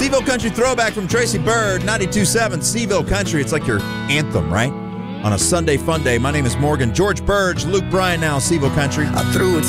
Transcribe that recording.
Seville Country throwback from Tracy Bird, 92.7 Seville Country. It's like your anthem, right? On a Sunday fun day. My name is Morgan. George Burge, Luke Bryan now, Seville Country. I threw it